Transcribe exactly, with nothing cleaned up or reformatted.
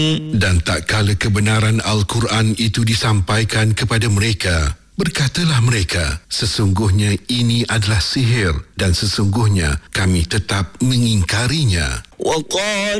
Dan tak kala kebenaran Al-Quran itu disampaikan kepada mereka, berkatalah mereka, sesungguhnya ini adalah sihir dan sesungguhnya kami tetap mengingkarinya.